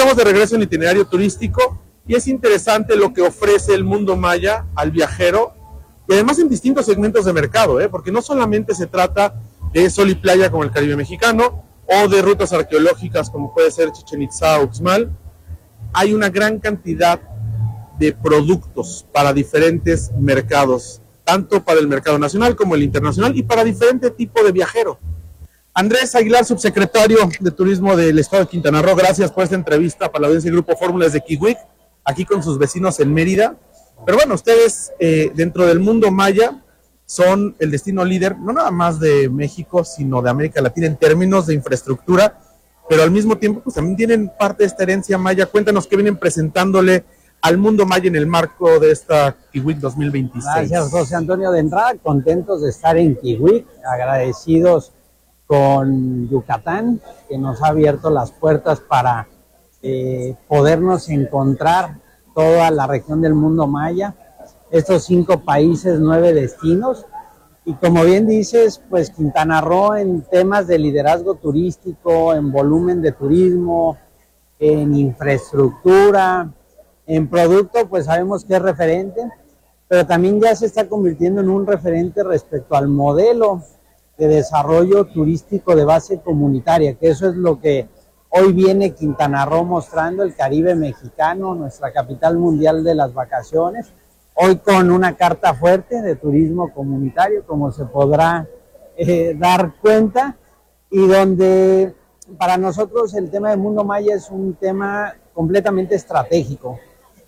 estamos de regreso en Itinerario Turístico y es interesante lo que ofrece el mundo maya al viajero, y además en distintos segmentos de mercado, porque no solamente se trata de sol y playa como el Caribe mexicano, o de rutas arqueológicas como puede ser Chichén Itzá o Uxmal. Hay una gran cantidad de productos para diferentes mercados, tanto para el mercado nacional como el internacional y para diferente tipo de viajero. Andrés Aguilar, subsecretario de Turismo del Estado de Quintana Roo, gracias por esta entrevista para la audiencia del Grupo Fórmulas de Kiwik, aquí con sus vecinos en Mérida. Pero bueno, ustedes dentro del mundo maya son el destino líder, no nada más de México, sino de América Latina en términos de infraestructura, pero al mismo tiempo pues también tienen parte de esta herencia maya. Cuéntanos qué vienen presentándole al mundo maya en el marco de esta Kiwik 2026. Gracias, José Antonio. De entrada, contentos de estar en Kiwik, agradecidos con Yucatán, que nos ha abierto las puertas para podernos encontrar toda la región del mundo maya, estos 5 países, 9 destinos, y como bien dices, pues Quintana Roo en temas de liderazgo turístico, en volumen de turismo, en infraestructura, en producto, pues sabemos que es referente, pero también ya se está convirtiendo en un referente respecto al modelo de desarrollo turístico de base comunitaria, que eso es lo que hoy viene Quintana Roo mostrando, el Caribe mexicano, nuestra capital mundial de las vacaciones, hoy con una carta fuerte de turismo comunitario, como se podrá dar cuenta, y donde para nosotros el tema del mundo maya es un tema completamente estratégico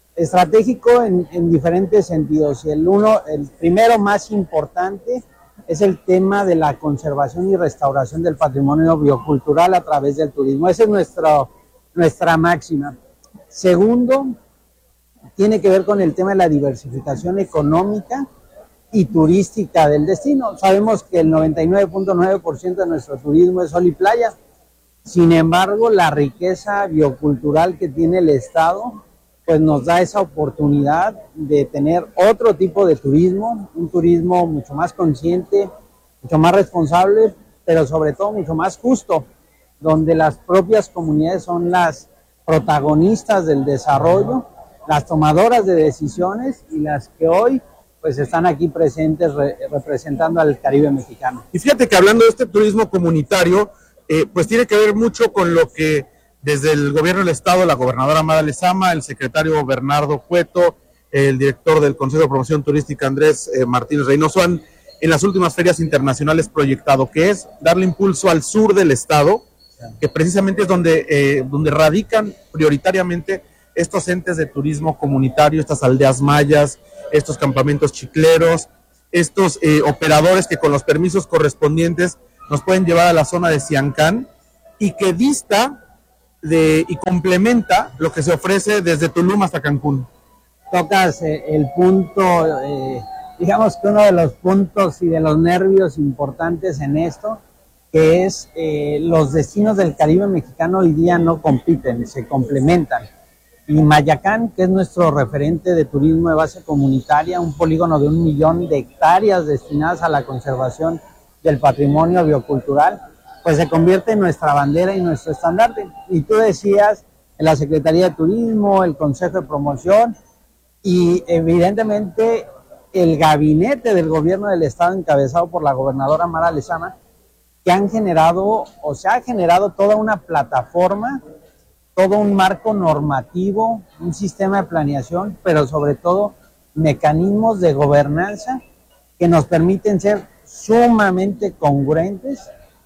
en diferentes sentidos. Y el primero más importante es el tema de la conservación y restauración del patrimonio biocultural a través del turismo. Esa es nuestra máxima. Segundo, tiene que ver con el tema de la diversificación económica y turística del destino. Sabemos que el 99.9% de nuestro turismo es sol y playa. Sin embargo, la riqueza biocultural que tiene el Estado pues nos da esa oportunidad de tener otro tipo de turismo, un turismo mucho más consciente, mucho más responsable, pero sobre todo mucho más justo, donde las propias comunidades son las protagonistas del desarrollo, las tomadoras de decisiones y las que hoy pues están aquí presentes representando al Caribe mexicano. Y fíjate que hablando de este turismo comunitario, pues tiene que ver mucho con lo que desde el gobierno del estado, la gobernadora Mara Lezama, el secretario Bernardo Cueto, el director del Consejo de Promoción Turística Andrés Martínez Reynoso han en las últimas ferias internacionales proyectado, que es darle impulso al sur del estado, que precisamente es donde radican prioritariamente estos entes de turismo comunitario, estas aldeas mayas, estos campamentos chicleros, estos operadores que con los permisos correspondientes nos pueden llevar a la zona de Siancán y que dista y complementa lo que se ofrece desde Tulum hasta Cancún. Tocas el punto, digamos que uno de los puntos y de los nervios importantes en esto, que es los destinos del Caribe mexicano hoy día no compiten, se complementan. Y Mayacán, que es nuestro referente de turismo de base comunitaria, un polígono de 1 millón de hectáreas destinadas a la conservación del patrimonio biocultural, pues se convierte en nuestra bandera y nuestro estandarte. Y tú decías, en la Secretaría de Turismo, el Consejo de Promoción y evidentemente el gabinete del gobierno del estado encabezado por la gobernadora Mara Lezama, que han generado o se ha generado toda una plataforma, todo un marco normativo, un sistema de planeación, pero sobre todo mecanismos de gobernanza que nos permiten ser sumamente congruentes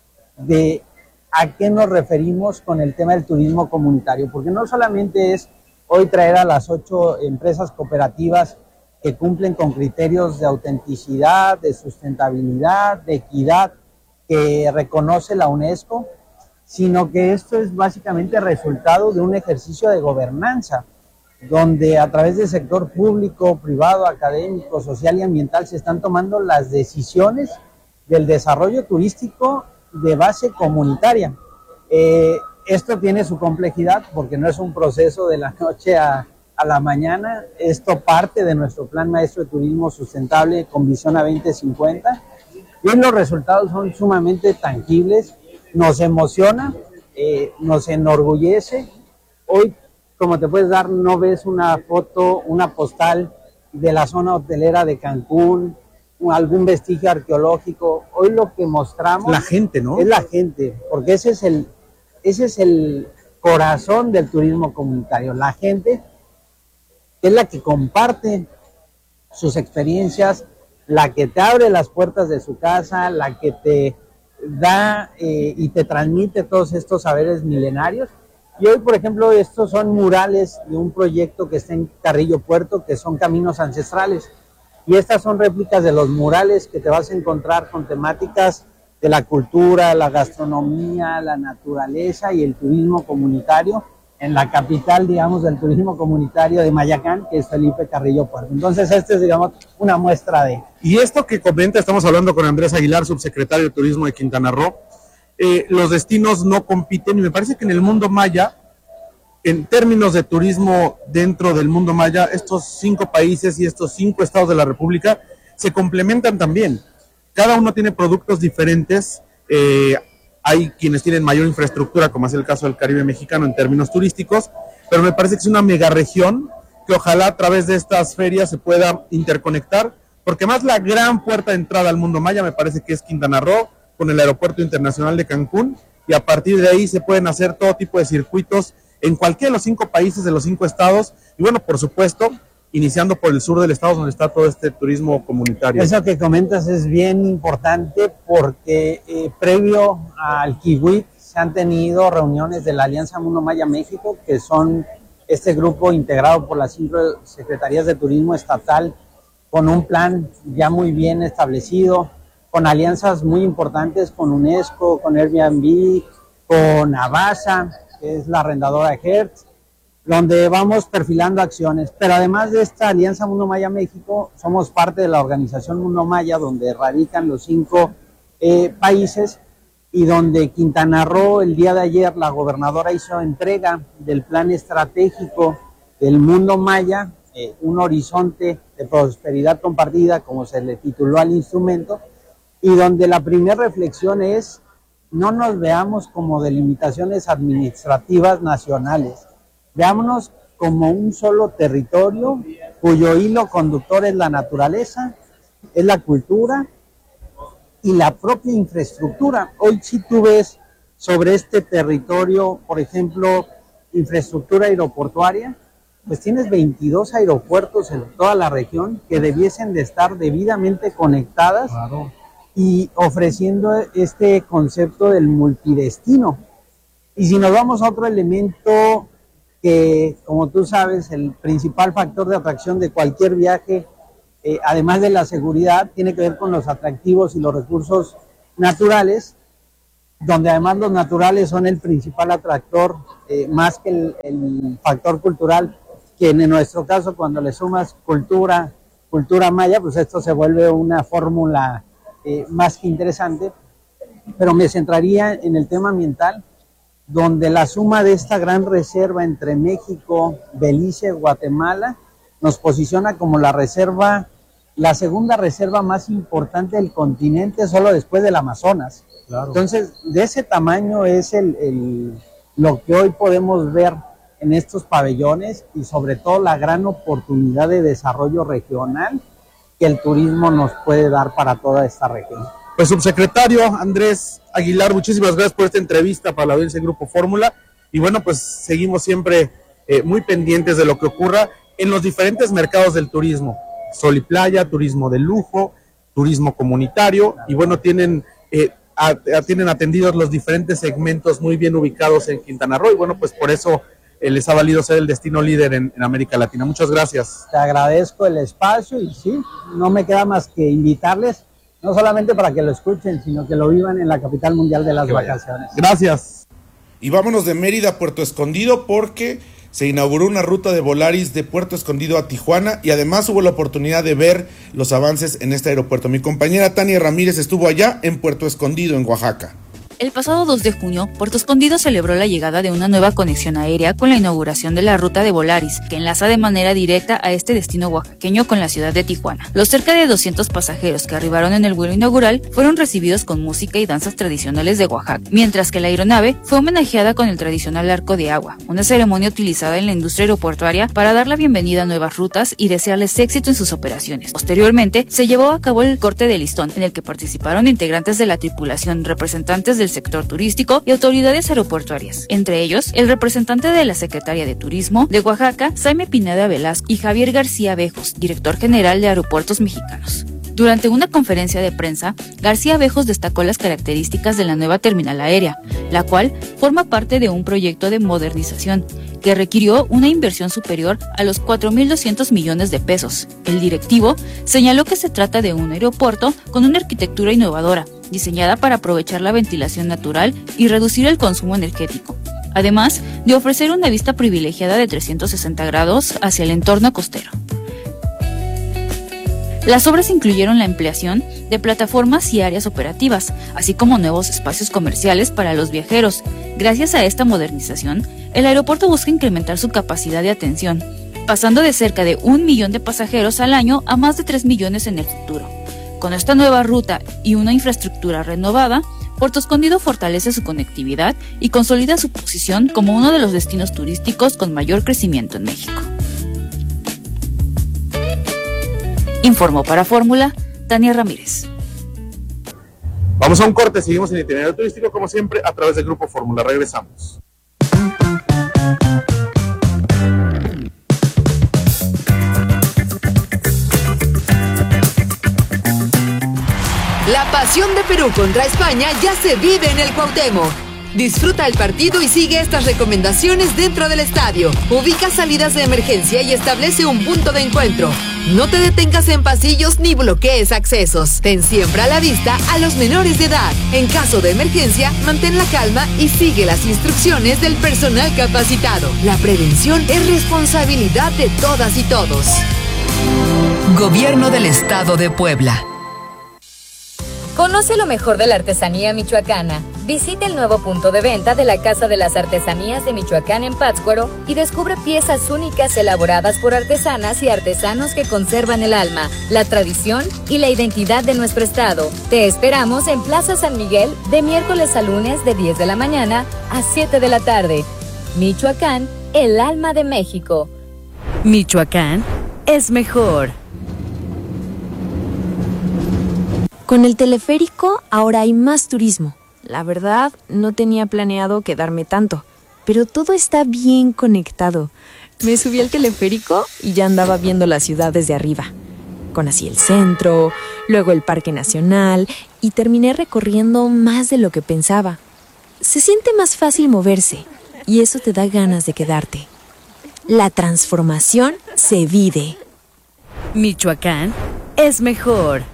de a qué nos referimos con el tema del turismo comunitario, porque no solamente es hoy traer a las 8 empresas cooperativas que cumplen con criterios de autenticidad, de sustentabilidad, de equidad, que reconoce la UNESCO, sino que esto es básicamente resultado de un ejercicio de gobernanza, donde a través del sector público, privado, académico, social y ambiental se están tomando las decisiones del desarrollo turístico de base comunitaria. Esto tiene su complejidad porque no es un proceso de la noche a la mañana. Esto parte de nuestro Plan Maestro de Turismo Sustentable con visión a 2050 y los resultados son sumamente tangibles. Nos emociona, nos enorgullece. Hoy como te puedes dar, no ves una foto, una postal de la zona hotelera de Cancún, algún vestigio arqueológico. Hoy lo que mostramos... La gente, ¿no? Es la gente, porque ese es el corazón del turismo comunitario. La gente es la que comparte sus experiencias, la que te abre las puertas de su casa, la que te da y te transmite todos estos saberes milenarios. Y hoy, por ejemplo, estos son murales de un proyecto que está en Carrillo Puerto, que son caminos ancestrales. Y estas son réplicas de los murales que te vas a encontrar con temáticas de la cultura, la gastronomía, la naturaleza y el turismo comunitario en la capital, digamos, del turismo comunitario de Mayacán, que es Felipe Carrillo Puerto. Entonces, esta es, digamos, una muestra de... Y esto que comenta, estamos hablando con Andrés Aguilar, subsecretario de Turismo de Quintana Roo. Los destinos no compiten, y me parece que en el mundo maya, en términos de turismo dentro del mundo maya, estos 5 países y estos 5 estados de la República se complementan también. Cada uno tiene productos diferentes. Hay quienes tienen mayor infraestructura, como es el caso del Caribe mexicano en términos turísticos, pero me parece que es una mega región que ojalá a través de estas ferias se pueda interconectar, porque más la gran puerta de entrada al mundo maya me parece que es Quintana Roo, con el Aeropuerto Internacional de Cancún, y a partir de ahí se pueden hacer todo tipo de circuitos en cualquiera de los 5 países, de los 5 estados, y bueno, por supuesto, iniciando por el sur del estado, donde está todo este turismo comunitario. Eso que comentas es bien importante, porque previo al Kiwik se han tenido reuniones de la Alianza Mundo Maya México, que son este grupo integrado por las 5 secretarías de turismo estatal, con un plan ya muy bien establecido, con alianzas muy importantes con UNESCO, con Airbnb, con Avasa, que es la arrendadora Hertz, donde vamos perfilando acciones. Pero además de esta Alianza Mundo Maya México, somos parte de la organización Mundo Maya, donde radican los 5 países, y donde Quintana Roo, el día de ayer, la gobernadora hizo entrega del plan estratégico del Mundo Maya, un horizonte de prosperidad compartida, como se le tituló al instrumento, y donde la primera reflexión es: no nos veamos como delimitaciones administrativas nacionales, veámonos como un solo territorio cuyo hilo conductor es la naturaleza, es la cultura y la propia infraestructura. Hoy, si tú ves sobre este territorio, por ejemplo, infraestructura aeroportuaria, pues tienes 22 aeropuertos en toda la región que debiesen de estar debidamente conectadas. Claro. Y ofreciendo este concepto del multidestino. Y si nos vamos a otro elemento que, como tú sabes, el principal factor de atracción de cualquier viaje, además de la seguridad, tiene que ver con los atractivos y los recursos naturales, donde además los naturales son el principal atractor, más que el factor cultural, que en nuestro caso, cuando le sumas cultura maya, pues esto se vuelve una fórmula más que interesante. Pero me centraría en el tema ambiental, donde la suma de esta gran reserva entre México, Belice, Guatemala, nos posiciona como la segunda reserva más importante del continente, solo después del Amazonas. Claro. Entonces, de ese tamaño es lo que hoy podemos ver en estos pabellones, y sobre todo la gran oportunidad de desarrollo regional que el turismo nos puede dar para toda esta región. Pues, subsecretario Andrés Aguilar, muchísimas gracias por esta entrevista para la audiencia de Grupo Fórmula, y bueno, pues seguimos siempre muy pendientes de lo que ocurra en los diferentes mercados del turismo: sol y playa, turismo de lujo, turismo comunitario, y bueno, tienen atendidos los diferentes segmentos muy bien ubicados en Quintana Roo, y bueno, pues por eso les ha valido ser el destino líder en América Latina. Muchas gracias. Te agradezco el espacio, y sí, no me queda más que invitarles, no solamente para que lo escuchen, sino que lo vivan en la capital mundial de las vacaciones. Gracias. Y vámonos de Mérida a Puerto Escondido, porque se inauguró una ruta de Volaris de Puerto Escondido a Tijuana, y además hubo la oportunidad de ver los avances en este aeropuerto. Mi compañera Tania Ramírez estuvo allá en Puerto Escondido, en Oaxaca. El pasado 2 de junio, Puerto Escondido celebró la llegada de una nueva conexión aérea con la inauguración de la ruta de Volaris, que enlaza de manera directa a este destino oaxaqueño con la ciudad de Tijuana. Los cerca de 200 pasajeros que arribaron en el vuelo inaugural fueron recibidos con música y danzas tradicionales de Oaxaca, mientras que la aeronave fue homenajeada con el tradicional arco de agua, una ceremonia utilizada en la industria aeroportuaria para dar la bienvenida a nuevas rutas y desearles éxito en sus operaciones. Posteriormente, se llevó a cabo el corte de listón, en el que participaron integrantes de la tripulación, representantes del sector turístico y autoridades aeroportuarias, entre ellos el representante de la Secretaría de Turismo de Oaxaca, Jaime Pineda Velasco, y Javier García Bejos, director general de Aeropuertos Mexicanos. Durante una conferencia de prensa, García Bejos destacó las características de la nueva terminal aérea, la cual forma parte de un proyecto de modernización que requirió una inversión superior a los 4.200 millones de pesos. El directivo señaló que se trata de un aeropuerto con una arquitectura innovadora, diseñada para aprovechar la ventilación natural y reducir el consumo energético, además de ofrecer una vista privilegiada de 360 grados hacia el entorno costero. Las obras incluyeron la ampliación de plataformas y áreas operativas, así como nuevos espacios comerciales para los viajeros. Gracias a esta modernización, el aeropuerto busca incrementar su capacidad de atención, pasando de cerca de 1 millón de pasajeros al año a más de 3 millones en el futuro. Con esta nueva ruta y una infraestructura renovada, Puerto Escondido fortalece su conectividad y consolida su posición como uno de los destinos turísticos con mayor crecimiento en México. Informó para Fórmula, Tania Ramírez. Vamos a un corte, seguimos en Itinerario Turístico como siempre a través del Grupo Fórmula. Regresamos. La pasión de Perú contra España ya se vive en el Cuauhtémoc. Disfruta el partido y sigue estas recomendaciones dentro del estadio. Ubica salidas de emergencia y establece un punto de encuentro. No te detengas en pasillos ni bloquees accesos. Ten siempre a la vista a los menores de edad. En caso de emergencia, mantén la calma y sigue las instrucciones del personal capacitado. La prevención es responsabilidad de todas y todos. Gobierno del Estado de Puebla. Conoce lo mejor de la artesanía michoacana. Visita el nuevo punto de venta de la Casa de las Artesanías de Michoacán en Pátzcuaro y descubre piezas únicas elaboradas por artesanas y artesanos que conservan el alma, la tradición y la identidad de nuestro estado. Te esperamos en Plaza San Miguel de miércoles a lunes de 10 de la mañana a 7 de la tarde. Michoacán, el alma de México. Michoacán es mejor. Con el teleférico ahora hay más turismo. La verdad, no tenía planeado quedarme tanto, pero todo está bien conectado. Me subí al teleférico y ya andaba viendo la ciudad desde arriba. Conocí el centro, luego el Parque Nacional y terminé recorriendo más de lo que pensaba. Se siente más fácil moverse y eso te da ganas de quedarte. La transformación se vive. Michoacán es mejor.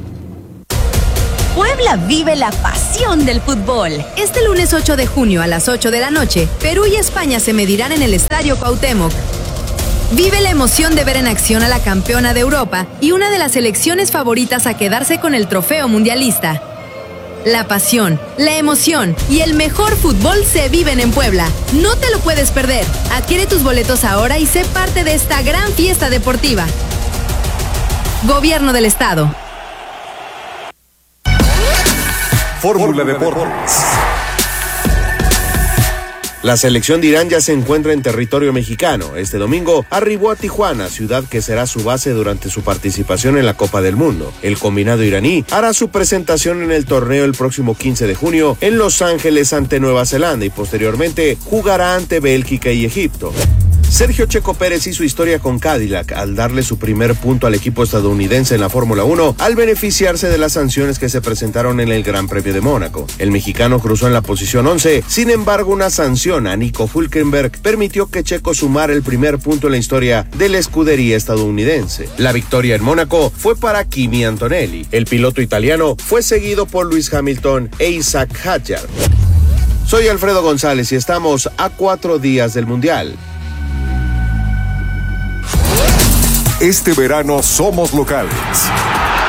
Puebla vive la pasión del fútbol. Este lunes 8 de junio a las 8 de la noche, Perú y España se medirán en el Estadio Cuauhtémoc. Vive la emoción de ver en acción a la campeona de Europa y una de las selecciones favoritas a quedarse con el trofeo mundialista. La pasión, la emoción y el mejor fútbol se viven en Puebla. No te lo puedes perder. Adquiere tus boletos ahora y sé parte de esta gran fiesta deportiva. Gobierno del Estado. Fórmula Deportes. La selección de Irán ya se encuentra en territorio mexicano. Este domingo arribó a Tijuana, ciudad que será su base durante su participación en la Copa del Mundo. El combinado iraní hará su presentación en el torneo el próximo 15 de junio en Los Ángeles ante Nueva Zelanda y posteriormente jugará ante Bélgica y Egipto. Sergio Checo Pérez hizo historia con Cadillac al darle su primer punto al equipo estadounidense en la Fórmula 1 al beneficiarse de las sanciones que se presentaron en el Gran Premio de Mónaco. El mexicano cruzó en la posición 11, sin embargo una sanción a Nico Hülkenberg permitió que Checo sumara el primer punto en la historia de la escudería estadounidense. La victoria en Mónaco fue para Kimi Antonelli. El piloto italiano fue seguido por Lewis Hamilton e Isaac Hadjar. Soy Alfredo González y estamos a 4 días del Mundial. Este verano somos locales.